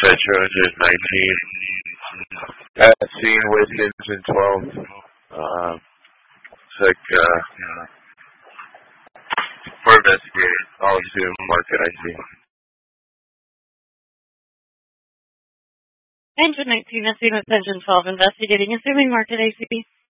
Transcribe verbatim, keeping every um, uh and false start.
Petro is nineteen. At scene Watkins in twelve. Um, it's like, uh, for investigating. All to market I C. Engine nineteen, that's the Engine twelve, investigating, assuming market A C.